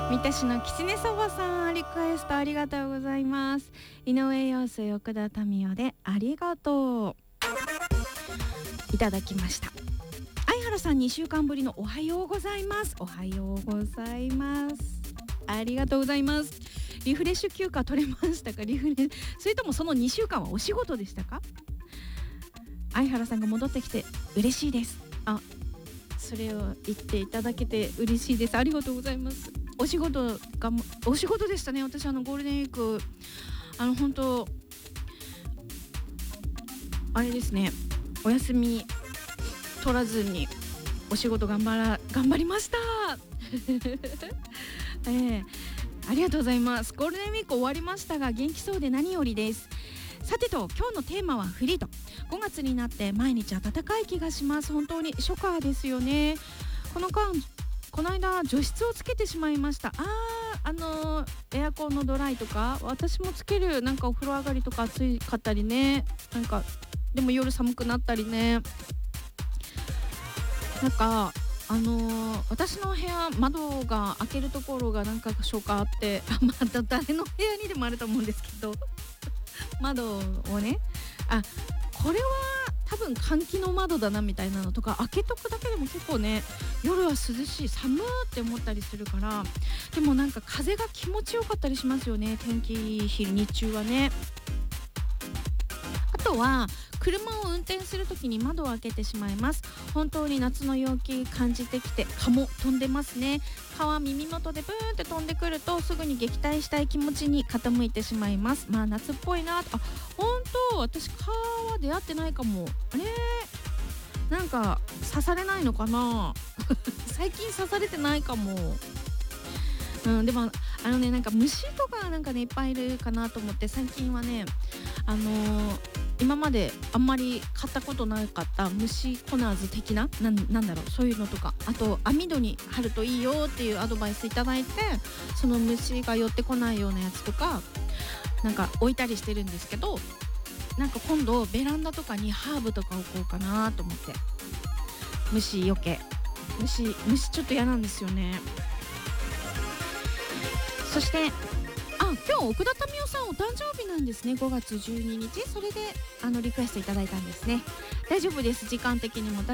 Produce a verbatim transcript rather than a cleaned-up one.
三田市のきつねそばさん、リクエストありがとうございます。井上陽水奥田民生でありがとういただきました。相原さん、にしゅうかんぶりのおはようございます。おはようございます。ありがとうございます。リフレッシュ休暇取れましたか？リフレそれともそのにしゅうかんはお仕事でしたか？相原さんが戻ってきて嬉しいです。あ、それを言っていただけて嬉しいです。ありがとうございます。お仕事がお仕事でしたね。私あのゴールデンウィークあの本当あれですね、お休み取らずにお仕事頑張ら頑張りました。えー、ありがとうございます。ゴールデンウィーク終わりましたが元気そうで何よりです。さてと、今日のテーマはフリート。ごがつになって毎日暖かい気がします。本当に初夏ですよね。この間この間除湿をつけてしまいました。あーあのー、エアコンのドライとか私もつける。なんかお風呂上がりとか暑いかったりね、なんかでも夜寒くなったりね、なんかあのー、私の部屋窓が開けるところがなんか初夏あってあまた誰の部屋にでもあると思うんですけど窓をね、あこれは多分換気の窓だなみたいなのとか開けとくだけでも結構ね、夜は涼しい寒ーって思ったりするから。でもなんか風が気持ちよかったりしますよね、天気日日中はね。あとは車を運転するときに窓を開けてしまいます。本当に夏の陽気感じてきて蚊も飛んでますね。蚊は耳元でブーンって飛んでくるとすぐに撃退したい気持ちに傾いてしまいます。まあ夏っぽいな。あ、本当私蚊は出会ってないかも。あれなんか刺されないのかな最近刺されてないかも。うん、でもあのね、なんか虫とかなんかねいっぱいいるかなと思って最近はね、あのー、今まであんまり買ったことなかった虫コナーズ的な、な ん, なんだろうそういうのとか、あと網戸に貼るといいよっていうアドバイスいただいて、その虫が寄ってこないようなやつとかなんか置いたりしてるんですけど、なんか今度ベランダとかにハーブとか置こうかなと思って。虫よけ、虫虫ちょっと嫌なんですよね。そしてあ、今日奥田民生さんお誕生日なんですね。ごがつじゅうににち。それであのリクエストいただいたんですね。大丈夫です、時間的にも